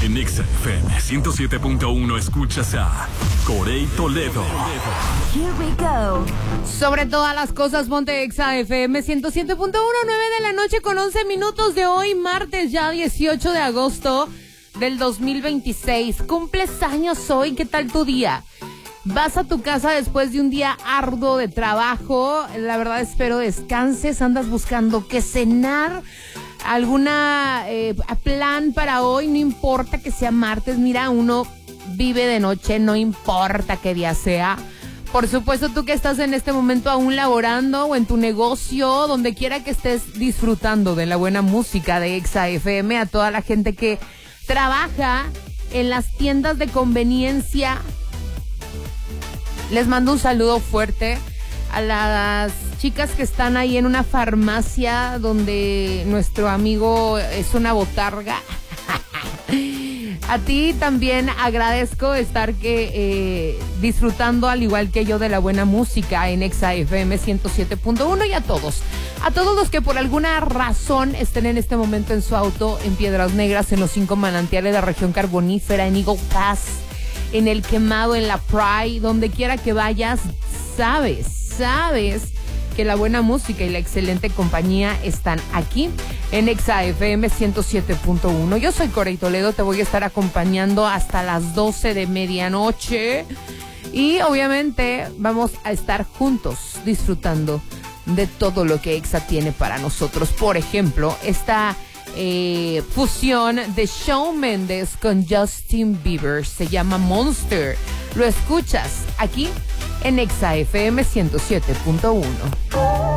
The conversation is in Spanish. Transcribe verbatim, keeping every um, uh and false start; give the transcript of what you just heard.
En Exa F M ciento siete punto uno escuchas a Corey Toledo. Here we go. Sobre todas las cosas, ponte Exa F M ciento siete punto uno, nueve de la noche con once minutos de hoy, martes ya dieciocho de agosto del dos mil veintiséis. Cumples años hoy, ¿qué tal tu día? Vas a tu casa después de un día arduo de trabajo. La verdad espero descanses, andas buscando qué cenar, alguna eh, plan para hoy, no importa que sea martes. Mira, uno vive de noche, no importa qué día sea. Por supuesto, tú que estás en este momento aún laborando o en tu negocio, donde quiera que estés disfrutando de la buena música de Exa F M, a toda la gente que trabaja en las tiendas de conveniencia, les mando un saludo fuerte. A las chicas que están ahí en una farmacia donde nuestro amigo es una botarga. A ti también agradezco estar que eh, disfrutando al igual que yo de la buena música en Exa F M ciento siete punto uno, y a todos, a todos los que por alguna razón estén en este momento en su auto, en Piedras Negras, en los cinco manantiales de la región carbonífera, en Eagle Pass, en El Quemado, en la Pride, donde quiera que vayas, sabes, sabes que la buena música y la excelente compañía están aquí en Exa F M ciento siete punto uno. Yo soy Corey Toledo, te voy a estar acompañando hasta las doce de medianoche y obviamente vamos a estar juntos disfrutando de todo lo que Exa tiene para nosotros. Por ejemplo, esta eh, fusión de Shawn Mendes con Justin Bieber se llama Monster. Lo escuchas aquí en Exa F M ciento siete punto uno.